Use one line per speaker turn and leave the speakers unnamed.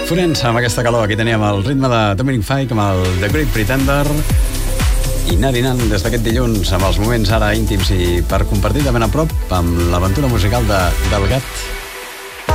Fonents amb aquesta calor. Aquí teníem el ritme de Dominic Fike amb el The Great Pretender i anant des d'aquest dilluns amb els moments ara íntims i per compartir de ben a prop amb l'aventura musical del gat